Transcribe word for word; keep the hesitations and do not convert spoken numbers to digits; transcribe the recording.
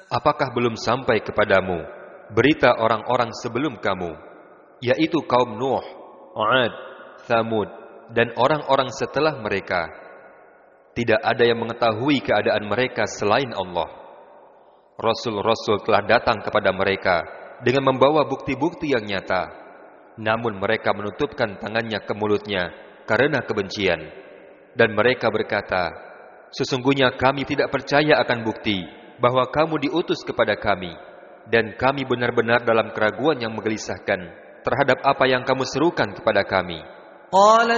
Apakah belum sampai kepadamu berita orang-orang sebelum kamu, yaitu kaum Nuh, 'Ad, Tsamud, dan orang-orang setelah mereka? Tidak ada yang mengetahui keadaan mereka selain Allah. Rasul-rasul telah datang kepada mereka dengan membawa bukti-bukti yang nyata, namun mereka menutupkan tangannya ke mulutnya karena kebencian. Dan mereka berkata, sesungguhnya kami tidak percaya akan bukti bahwa kamu diutus kepada kami, dan kami benar-benar dalam keraguan yang menggelisahkan terhadap apa yang kamu serukan kepada kami. قال